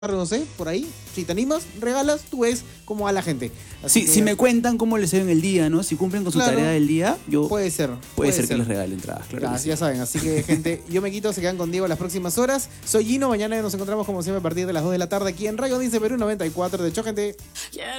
no sé, por ahí. Si te animas, regalas, tú ves cómo va la gente. Así Sí, que, si me cuentan cómo les ha ido en el día, ¿no? Si cumplen con su Claro, tarea del día, yo puede ser. puede ser que les regale entradas, claro Ya, que sí. ya saben, así que gente, yo me quito, se quedan con Diego las próximas horas. Soy Gino, mañana nos encontramos como siempre a partir de las 2 de la tarde aquí en Radio Dice Perú 94. De hecho, gente.